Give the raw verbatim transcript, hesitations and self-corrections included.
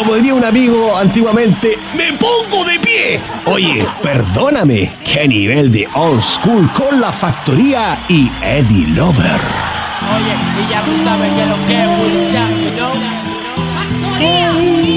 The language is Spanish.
como diría un amigo antiguamente, ¡me pongo de pie! Oye, perdóname, qué nivel de old school con La Factoría y Eddie Lover. Oye, y ya tú sabes que lo que es Wilson, you know.